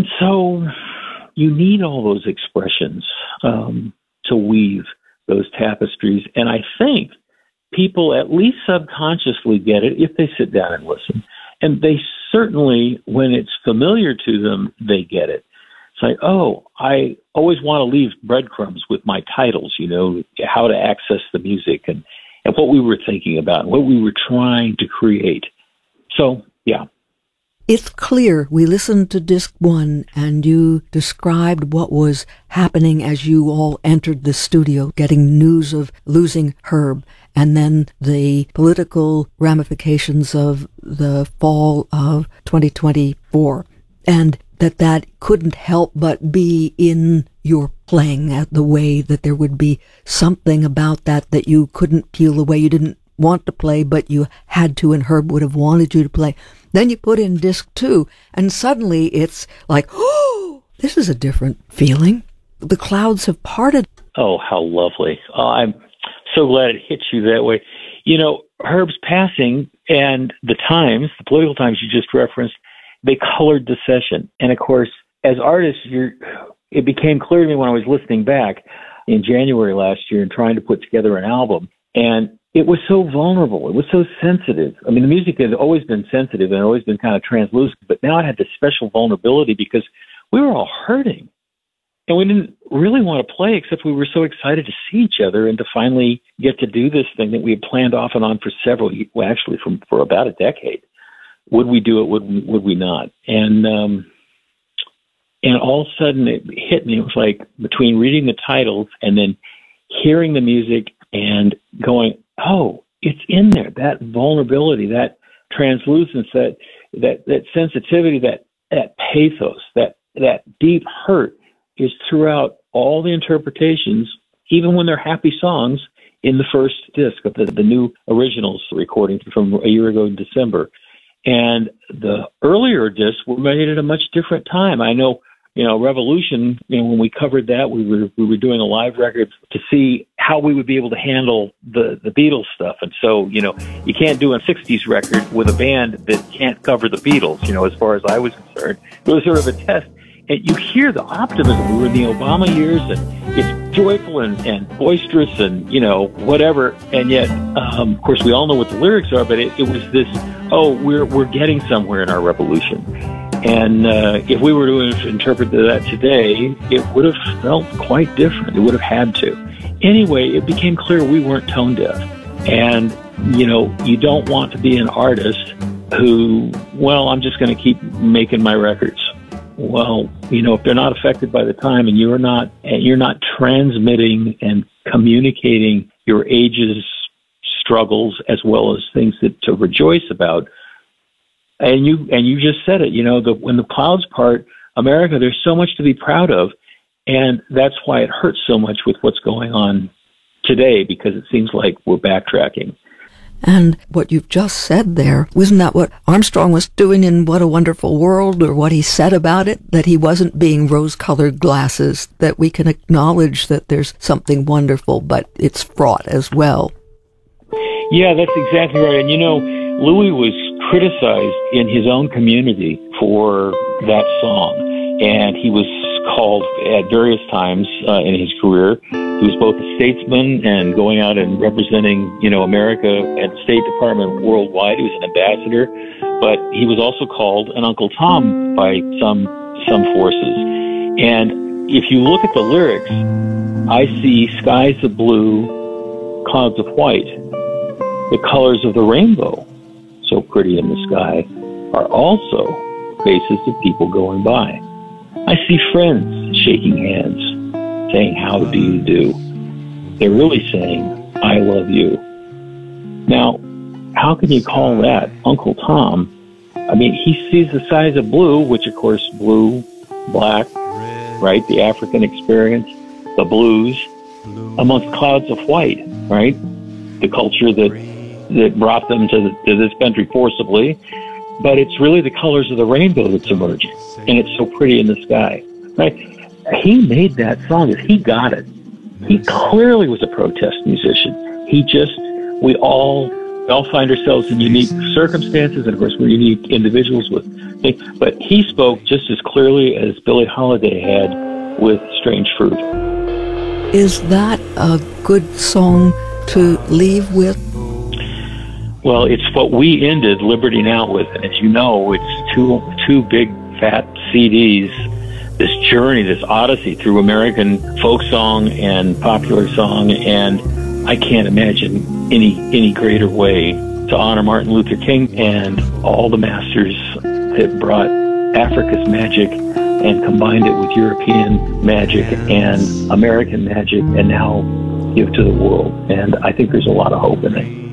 so you need all those expressions to weave those tapestries. And I think people at least subconsciously get it if they sit down and listen. And they certainly, when it's familiar to them, they get it. It's like, oh, I always want to leave breadcrumbs with my titles, how to access the music and what we were thinking about, and what we were trying to create. So, yeah. It's clear we listened to disc 1 and you described what was happening as you all entered the studio, getting news of losing Herb, and then the political ramifications of the fall of 2024. And that couldn't help but be in your playing, at the way that there would be something about that you couldn't peel away. You didn't want to play, but you had to, and Herb would have wanted you to play. Then you put in disc 2, and suddenly it's like, oh, this is a different feeling. The clouds have parted. Oh, how lovely. I'm so glad it hits you that way. Herb's passing and the political times you just referenced, they colored the session. And of course, as artists, it became clear to me when I was listening back in January last year and trying to put together an album. And it was so vulnerable. It was so sensitive. I mean, the music had always been sensitive and always been kind of translucent, but now it had this special vulnerability because we were all hurting. And we didn't really want to play, except we were so excited to see each other and to finally get to do this thing that we had planned off and on for for about a decade. Would we do it? Would we not? And all of a sudden it hit me. It was like between reading the titles and then hearing the music and going, oh, it's in there. That vulnerability, that translucence, that sensitivity, that pathos, that deep hurt is throughout all the interpretations, even when they're happy songs in the first disc of the new originals recording from a year ago in December. And the earlier discs were made at a much different time. I know, Revolution, when we covered that, we were doing a live record to see how we would be able to handle the Beatles stuff. And so, you can't do a 60s record with a band that can't cover the Beatles, as far as I was concerned. It was sort of a test. And you hear the optimism. We were in the Obama years, and it's joyful and boisterous and, whatever. And yet, of course, we all know what the lyrics are, but it was this, we're getting somewhere in our revolution. And if we were to interpret that today, it would have felt quite different. It would have had to. Anyway, it became clear we weren't tone deaf. And, you don't want to be an artist who, I'm just going to keep making my records. Well, if they're not affected by the time and you're not transmitting and communicating your age's struggles as well as things to rejoice about, and you just said it, when the clouds part, America, there's so much to be proud of, and that's why it hurts so much with what's going on today, because it seems like we're backtracking. And what you've just said there, wasn't that what Armstrong was doing in What a Wonderful World, or what he said about it, that he wasn't being rose-colored glasses, that we can acknowledge that there's something wonderful, but it's fraught as well. Yeah, that's exactly right. And Louis was criticized in his own community for that song, and he was called at various times in his career. He was both a statesman and going out and representing, America at the State Department worldwide. He was an ambassador, but he was also called an Uncle Tom by some forces. And if you look at the lyrics, I see skies of blue, clouds of white. The colors of the rainbow, so pretty in the sky, are also faces of people going by. I see friends shaking hands, saying, how do you do? They're really saying, I love you. Now, how can you call that Uncle Tom? I mean, he sees the skies of blue, which, of course, blue, black, right? The African experience, the blues, amongst clouds of white, right? The culture that brought them to this country forcibly. But it's really the colors of the rainbow that's emerging, and it's so pretty in the sky, right? He made that song. He got it. He clearly was a protest musician. We all We all find ourselves in unique circumstances, and of course we're unique individuals with things. But he spoke just as clearly as Billie Holiday had with Strange Fruit. Is that a good song to leave with? Well, it's what we ended Liberty Now with, and as you know, it's two big fat CDs. This journey, this odyssey through American folk song and popular song, and I can't imagine any greater way to honor Martin Luther King and all the masters that brought Africa's magic and combined it with European magic and American magic, and now give to the world. And I think there's a lot of hope in it.